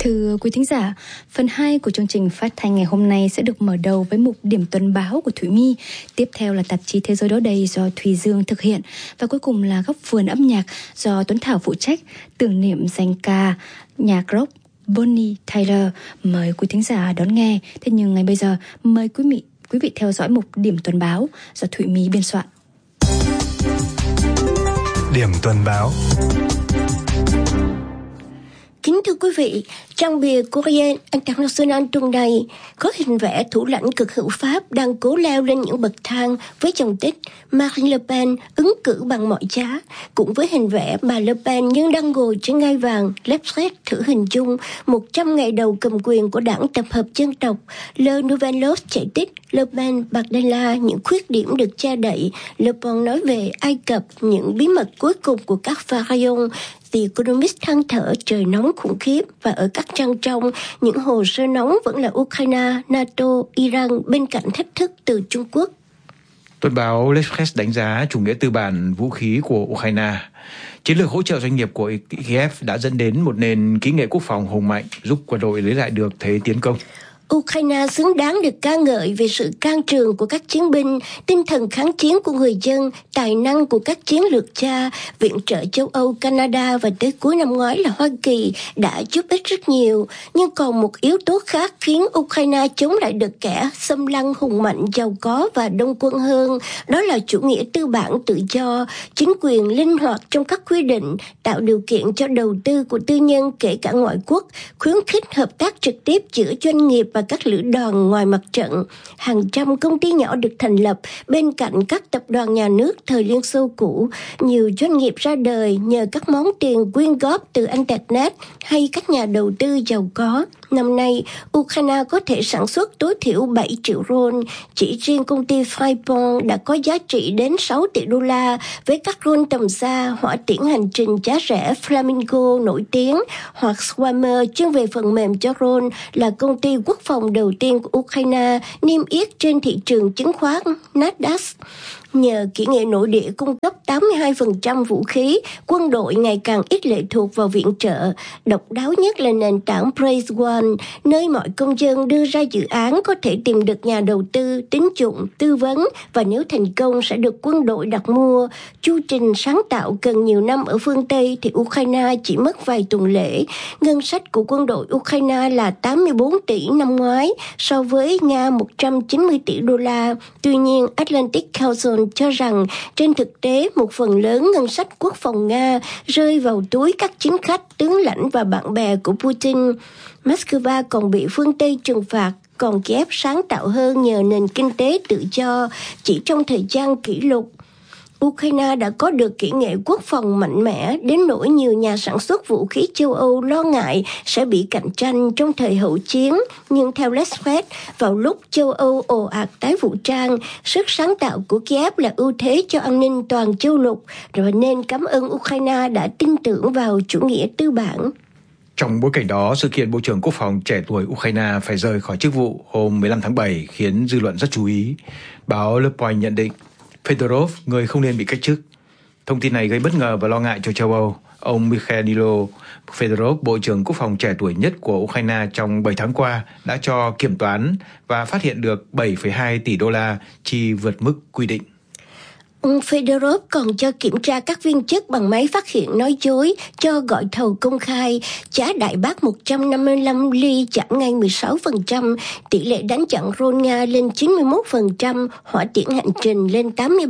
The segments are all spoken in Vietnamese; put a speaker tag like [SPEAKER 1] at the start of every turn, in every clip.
[SPEAKER 1] Thưa quý thính giả, phần 2 của chương trình phát thanh ngày hôm nay sẽ được mở đầu với mục điểm tuần báo của Thủy My. Tiếp theo là tạp chí Thế giới đó đây do Thùy Dương thực hiện. Và cuối cùng là góc vườn âm nhạc do Tuấn Thảo phụ trách, tưởng niệm danh ca nhạc rock Bonnie Tyler. Mời quý thính giả đón nghe. Thế nhưng ngay bây giờ, mời quý vị theo dõi mục điểm tuần báo do Thủy My biên soạn.
[SPEAKER 2] Điểm tuần báo.
[SPEAKER 3] Kính thưa quý vị, trang bìa Courrier International tuần này có hình vẽ thủ lãnh cực hữu Pháp đang cố leo lên những bậc thang với dòng tích Marine Le Pen ứng cử bằng mọi giá, cũng với hình vẽ bà Le Pen nhưng đang ngồi trên ngai vàng. L'Express thử hình dung 100 ngày đầu cầm quyền của đảng tập hợp dân tộc. Le Nouveau chạy tích Le Pen Bardella những khuyết điểm được che đậy. Le Pen nói về Ai Cập những bí mật cuối cùng của các pharaoh. The Economist than thở trời nóng khủng khiếp, và ở các trang trong, những hồ sơ nóng vẫn là Ukraine, NATO, Iran bên cạnh thách thức từ Trung Quốc.
[SPEAKER 4] Tuần báo L'Express đánh giá chủ nghĩa tư bản vũ khí của Ukraine. Chiến lược hỗ trợ doanh nghiệp của Kiev đã dẫn đến một nền kỹ nghệ quốc phòng hùng mạnh, giúp quân đội lấy lại được thế tiến công.
[SPEAKER 3] Ukraine xứng đáng được ca ngợi về sự can trường của các chiến binh, tinh thần kháng chiến của người dân, tài năng của các chiến lược gia. Viện trợ châu Âu, Canada và tới cuối năm ngoái là Hoa Kỳ đã giúp ích rất nhiều. Nhưng còn một yếu tố khác khiến Ukraine chống lại được kẻ xâm lăng hùng mạnh, giàu có và đông quân hơn. Đó là chủ nghĩa tư bản tự do, chính quyền linh hoạt trong các quy định, tạo điều kiện cho đầu tư của tư nhân kể cả ngoại quốc, khuyến khích hợp tác trực tiếp giữa doanh nghiệp và các lữ đoàn ngoài mặt trận. Hàng trăm công ty nhỏ được thành lập bên cạnh các tập đoàn nhà nước thời Liên Xô cũ. Nhiều doanh nghiệp ra đời nhờ các món tiền quyên góp từ Internet hay các nhà đầu tư giàu có. Năm nay, Ukraine có thể sản xuất tối thiểu 7 triệu RON. Chỉ riêng công ty Freeport đã có giá trị đến 6 tỷ đô la với các RON tầm xa, hỏa tiễn hành trình giá rẻ Flamingo nổi tiếng, hoặc Swimmer chuyên về phần mềm cho RON là công ty quốc phòng đầu tiên của Ukraine niêm yết trên thị trường chứng khoán Nasdaq. Nhờ kỹ nghệ nội địa cung cấp 82% vũ khí, quân đội ngày càng ít lệ thuộc vào viện trợ. Độc đáo nhất là nền tảng Praise One, nơi mọi công dân đưa ra dự án có thể tìm được nhà đầu tư, tín dụng, tư vấn, và nếu thành công sẽ được quân đội đặt mua. Chu trình sáng tạo cần nhiều năm ở phương Tây thì Ukraine chỉ mất vài tuần lễ. Ngân sách của quân đội Ukraine là 84 tỷ năm ngoái, so với Nga 190 tỷ đô la. Tuy nhiên, Atlantic Council cho rằng trên thực tế một phần lớn ngân sách quốc phòng Nga rơi vào túi các chính khách, tướng lãnh và bạn bè của Putin. Moscow còn bị phương Tây trừng phạt, còn Kiev sáng tạo hơn nhờ nền kinh tế tự do. Chỉ trong thời gian kỷ lục, Ukraine đã có được kỹ nghệ quốc phòng mạnh mẽ đến nỗi nhiều nhà sản xuất vũ khí châu Âu lo ngại sẽ bị cạnh tranh trong thời hậu chiến. Nhưng theo L'Express, vào lúc châu Âu ồ ạt tái vũ trang, sức sáng tạo của Kiev là ưu thế cho an ninh toàn châu lục, rồi nên cảm ơn Ukraine đã tin tưởng vào chủ nghĩa tư bản.
[SPEAKER 4] Trong bối cảnh đó, sự kiện Bộ trưởng Quốc phòng trẻ tuổi Ukraine phải rời khỏi chức vụ hôm 15 tháng 7 khiến dư luận rất chú ý. Báo Le Point nhận định Fedorov, người không nên bị cách chức. Thông tin này gây bất ngờ và lo ngại cho châu Âu. Ông Mikhailo Fedorov, Bộ trưởng Quốc phòng trẻ tuổi nhất của Ukraine trong 7 tháng qua, đã cho kiểm toán và phát hiện được 7,2 tỷ đô la chi vượt mức quy định.
[SPEAKER 3] Ông Fedorov còn cho kiểm tra các viên chức bằng máy phát hiện nói dối, cho gọi thầu công khai, giá đại bác 155 ly giảm ngay 16%, tỷ lệ đánh chặn RON Nga lên 91%, hỏa tiễn hành trình lên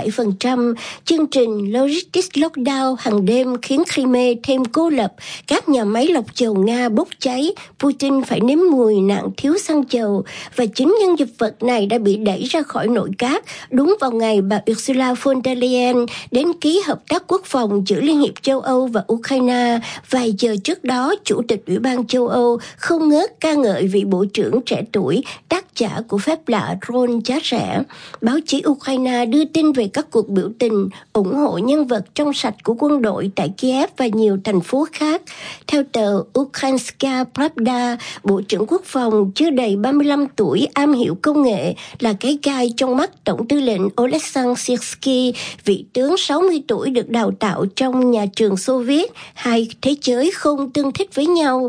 [SPEAKER 3] 87%, chương trình Logistics Lockdown hàng đêm khiến Crimea thêm cô lập, các nhà máy lọc dầu Nga bốc cháy, Putin phải nếm mùi nạn thiếu xăng dầu, và chính nhân vật này đã bị đẩy ra khỏi nội các đúng vào ngày bà Ursula von der Leyen đến ký hợp tác quốc phòng giữa Liên hiệp châu Âu và Ukraine. Vài giờ trước đó, Chủ tịch Ủy ban châu Âu không ngớt ca ngợi vị bộ trưởng trẻ tuổi, tác giả của phép lạ drone giá rẻ. Báo chí Ukraine đưa tin về các cuộc biểu tình ủng hộ nhân vật trong sạch của quân đội tại Kiev và nhiều thành phố khác. Theo tờ Ukrainska Pravda, Bộ trưởng Quốc phòng chưa đầy 35 tuổi am hiểu công nghệ là cái gai trong mắt Tổng tư lệnh Oleksandr Syrskyi, vị tướng 60 tuổi được đào tạo trong nhà trường Xô Viết. Hai thế giới không tương thích với nhau.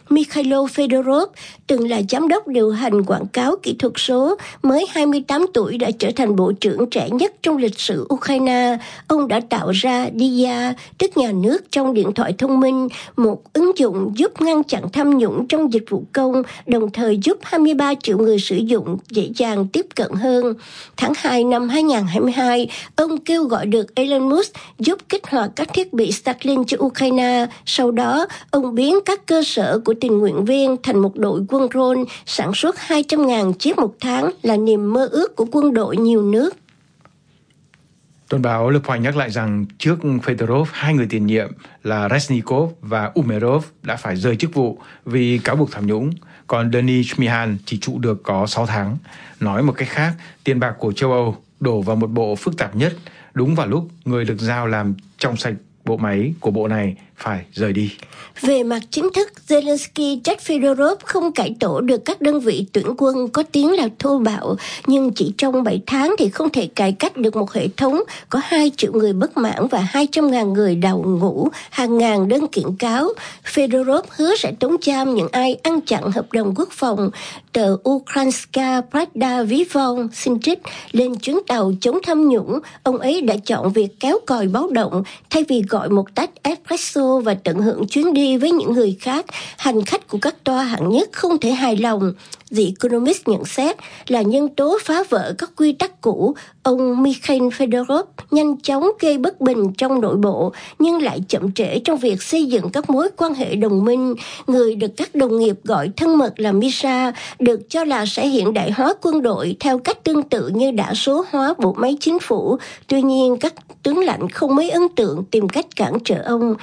[SPEAKER 3] Mikhailo Fedorov, từng là giám đốc điều hành quảng cáo kỹ thuật số, mới 28 tuổi đã trở thành bộ trưởng trẻ nhất trong lịch sử Ukraine. Ông đã tạo ra Dia, tức nhà nước trong điện thoại thông minh, một ứng dụng giúp ngăn chặn tham nhũng trong dịch vụ công, đồng thời giúp 23 triệu người sử dụng dễ dàng tiếp cận hơn. Tháng 2 năm 2022, ông kêu gọi được Elon Musk giúp kích hoạt các thiết bị Starlink cho Ukraine. Sau đó, ông biến các cơ sở của tình nguyện viên thành một đội quân drone sản xuất 200.000 chiếc một tháng, là niềm mơ ước của quân đội nhiều nước.
[SPEAKER 4] Tuần báo Le Point nhắc lại rằng trước Fedorov, hai người tiền nhiệm là Reznikov và Umerov đã phải rời chức vụ vì cáo buộc tham nhũng, còn Denis Shmyhal chỉ trụ được có 6 tháng. Nói một cách khác, tiền bạc của châu Âu đổ vào một bộ phức tạp nhất, đúng vào lúc người được giao làm trong sạch bộ máy của bộ này phải rời đi.
[SPEAKER 3] Về mặt chính thức, Zelensky trách Fedorov không cải tổ được các đơn vị tuyển quân có tiếng là thô bạo, nhưng chỉ trong 7 tháng thì không thể cải cách được một hệ thống có 2 triệu người bất mãn và 200.000 người đào ngũ, hàng ngàn đơn kiện cáo. Fedorov hứa sẽ tống giam những ai ăn chặn hợp đồng quốc phòng. Tờ Ukrainska Pravda ví von xin trích lên chuyến tàu chống tham nhũng, ông ấy đã chọn việc kéo còi báo động thay vì gọi một tách espresso và tận hưởng chuyến đi với những người khác. Hành khách của các toa hạng nhất không thể hài lòng. The Economist nhận xét là nhân tố phá vỡ các quy tắc cũ. Ông Mikhail Fedorov nhanh chóng gây bất bình trong nội bộ, nhưng lại chậm trễ trong việc xây dựng các mối quan hệ đồng minh. Người được các đồng nghiệp gọi thân mật là Misha, được cho là sẽ hiện đại hóa quân đội theo cách tương tự như đã số hóa bộ máy chính phủ. Tuy nhiên, các tướng lãnh không mấy ấn tượng tìm cách cản trở ông.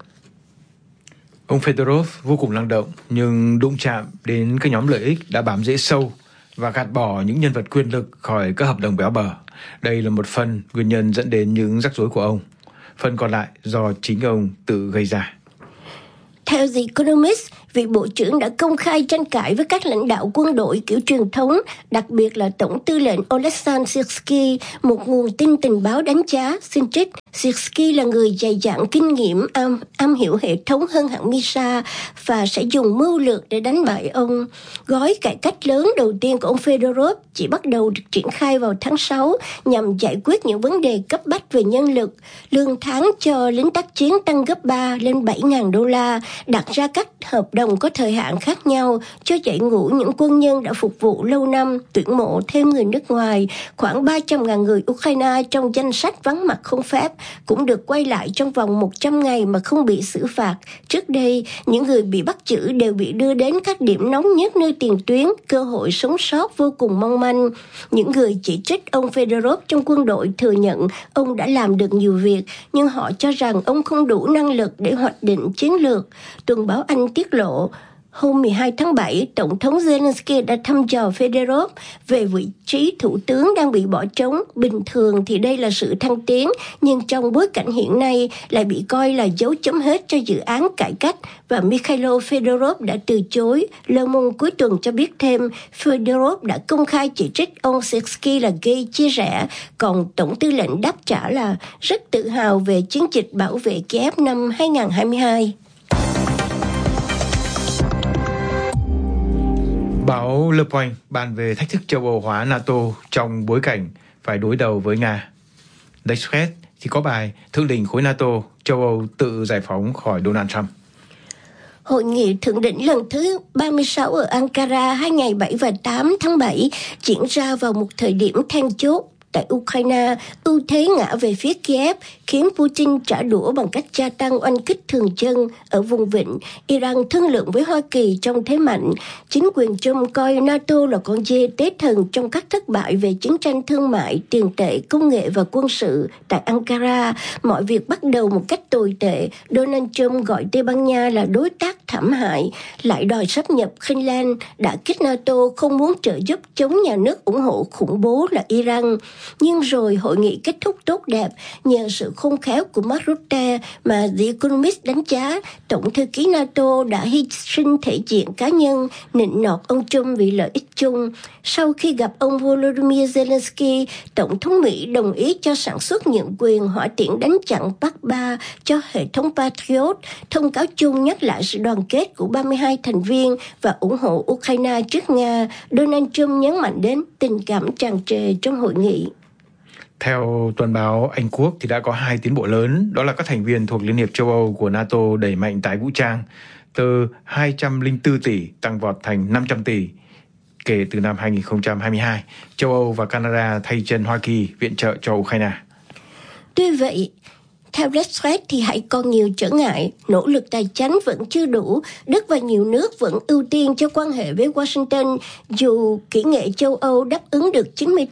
[SPEAKER 4] Ông Fedorov vô cùng năng động, nhưng đụng chạm đến các nhóm lợi ích đã bám rễ sâu và gạt bỏ những nhân vật quyền lực khỏi các hợp đồng béo bở. Đây là một phần nguyên nhân dẫn đến những rắc rối của ông. Phần còn lại do chính ông tự gây ra.
[SPEAKER 3] Theo The Economist, vị bộ trưởng đã công khai tranh cãi với các lãnh đạo quân đội kiểu truyền thống, đặc biệt là Tổng tư lệnh Oleksandr Syrsky, một nguồn tin tình báo đánh giá. Xin trích, Syrsky là người dày dặn kinh nghiệm, am hiểu hệ thống hơn hẳn Misha và sẽ dùng mưu lược để đánh bại ông. Gói cải cách lớn đầu tiên của ông Fedorov chỉ bắt đầu được triển khai vào tháng 6 nhằm giải quyết những vấn đề cấp bách về nhân lực. Lương tháng cho lính tác chiến tăng gấp 3 lên 7.000 đô la, đặt ra các hợp đồng có thời hạn khác nhau cho dạy ngũ những quân nhân đã phục vụ lâu năm, tuyển mộ thêm người nước ngoài. Khoảng 300.000 người Ukraine trong danh sách vắng mặt không phép cũng được quay lại trong vòng 100 ngày mà không bị xử phạt. Trước đây, những người bị bắt giữ đều bị đưa đến các điểm nóng nhất nơi tiền tuyến, cơ hội sống sót vô cùng mong manh. Những người chỉ trích ông Fedorov trong quân đội thừa nhận ông đã làm được nhiều việc, nhưng họ cho rằng ông không đủ năng lực để hoạch định chiến lược. Tuần báo Anh tiết lộ, hôm 12 tháng 7, Tổng thống Zelensky đã thăm dò Fedorov về vị trí thủ tướng đang bị bỏ trống. Bình thường thì đây là sự thăng tiến, nhưng trong bối cảnh hiện nay lại bị coi là dấu chấm hết cho dự án cải cách, và Mikhailo Fedorov đã từ chối. Le Monde cuối tuần cho biết thêm, Fedorov đã công khai chỉ trích ông Syrsky là gây chia rẽ, còn Tổng tư lệnh đáp trả là rất tự hào về chiến dịch bảo vệ Kiev năm 2022.
[SPEAKER 4] Báo Le Point bàn về thách thức châu Âu hóa NATO trong bối cảnh phải đối đầu với Nga. L'Express thì có bài Thượng đỉnh khối NATO, châu Âu tự giải phóng khỏi Donald Trump.
[SPEAKER 3] Hội nghị thượng đỉnh lần thứ 36 ở Ankara 2 ngày 7 và 8 tháng 7 diễn ra vào một thời điểm then chốt. Tại Ukraine, ưu thế ngã về phía Kiev khiến Putin trả đũa bằng cách gia tăng oanh kích thường dân ở vùng vịnh. Iran thương lượng với Hoa Kỳ trong thế mạnh. Chính quyền Trump coi NATO là con dê tế thần trong các thất bại về chiến tranh thương mại, tiền tệ, công nghệ và quân sự. Tại Ankara, mọi việc bắt đầu một cách tồi tệ. Donald Trump gọi Tây Ban Nha là đối tác thảm hại, lại đòi sáp nhập Finland, đã kích NATO không muốn trợ giúp chống nhà nước ủng hộ khủng bố là Iran. Nhưng rồi hội nghị kết thúc tốt đẹp nhờ sự khôn khéo của Mark Rutte mà The Economist đánh giá Tổng thư ký NATO đã hy sinh thể diện cá nhân, nịnh nọt ông Trump vì lợi ích chung. Sau khi gặp ông Volodymyr Zelensky, Tổng thống Mỹ đồng ý cho sản xuất nhượng quyền hỏa tiễn đánh chặn Pak 3 cho hệ thống Patriot. Thông cáo chung nhắc lại sự đoàn đoàn kết của 32 thành viên và ủng hộ Ukraine trước Nga, Donald Trump nhấn mạnh đến tình cảm tràn trề trong hội nghị.
[SPEAKER 4] Theo tuần báo Anh Quốc thì đã có 2 tiến bộ lớn, đó là các thành viên thuộc Liên hiệp châu Âu của NATO đẩy mạnh tái vũ trang, từ 204 tỷ tăng vọt thành 500 tỷ. Kể từ năm 2022, châu Âu và Canada thay chân Hoa Kỳ viện trợ cho Ukraine.
[SPEAKER 3] Tuy vậy, theo Redstreet thì hãy còn nhiều trở ngại, nỗ lực tài chính vẫn chưa đủ, Đức và nhiều nước vẫn ưu tiên cho quan hệ với Washington, dù kỹ nghệ châu Âu đáp ứng được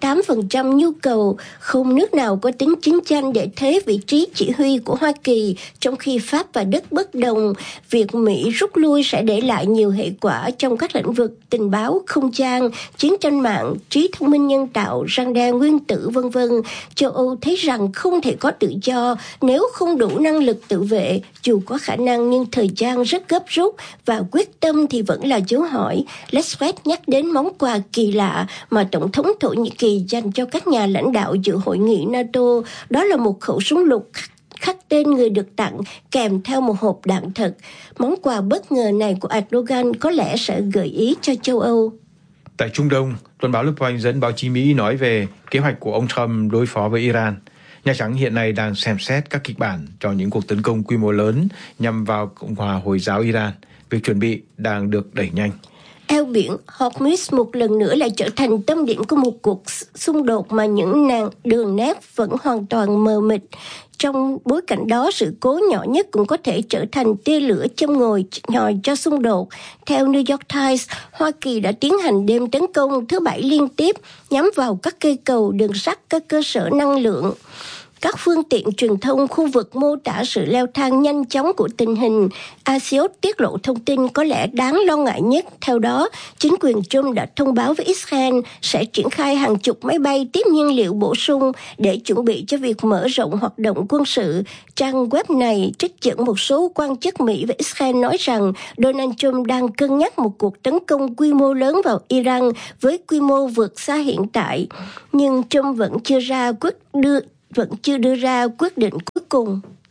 [SPEAKER 3] 98% nhu cầu, không nước nào có tính chiến tranh để thế vị trí chỉ huy của Hoa Kỳ, trong khi Pháp và Đức bất đồng, việc Mỹ rút lui sẽ để lại nhiều hệ quả trong các lĩnh vực tình báo, không gian, chiến tranh mạng, trí thông minh nhân tạo, răng đe nguyên tử v.v. Châu Âu thấy rằng không thể có tự do nếu không đủ năng lực tự vệ, dù có khả năng nhưng thời gian rất gấp rút và quyết tâm thì vẫn là dấu hỏi. Redstreet nhắc đến món quà kỳ lạ mà Tổng thống Thổ Nhĩ Kỳ dành cho các nhà lãnh đạo dự hội nghị NATO. Đó là một khẩu súng lục khắc tên người được tặng kèm theo một hộp đạn thật. Món quà bất ngờ này của Erdogan có lẽ sẽ gợi ý cho châu Âu.
[SPEAKER 4] Tại Trung Đông, tuần báo Le Point dẫn báo chí Mỹ nói về kế hoạch của ông Trump đối phó với Iran. Nhà Trắng hiện nay đang xem xét các kịch bản cho những cuộc tấn công quy mô lớn nhằm vào Cộng hòa Hồi giáo Iran. Việc chuẩn bị đang được đẩy nhanh.
[SPEAKER 3] Eo biển Hormuz một lần nữa lại trở thành tâm điểm của một cuộc xung đột mà những đường nét vẫn hoàn toàn mờ mịt. Trong bối cảnh đó, sự cố nhỏ nhất cũng có thể trở thành tia lửa châm ngòi cho xung đột. Theo New York Times, Hoa Kỳ đã tiến hành đêm tấn công thứ Bảy liên tiếp nhắm vào các cây cầu, đường sắt, các cơ sở năng lượng. Các phương tiện truyền thông khu vực mô tả sự leo thang nhanh chóng của tình hình. Axios tiết lộ thông tin có lẽ đáng lo ngại nhất. Theo đó, chính quyền Trump đã thông báo với Israel sẽ triển khai hàng chục máy bay tiếp nhiên liệu bổ sung để chuẩn bị cho việc mở rộng hoạt động quân sự. Trang web này trích dẫn một số quan chức Mỹ và Israel nói rằng Donald Trump đang cân nhắc một cuộc tấn công quy mô lớn vào Iran với quy mô vượt xa hiện tại. Nhưng Trump vẫn chưa đưa ra quyết định cuối cùng.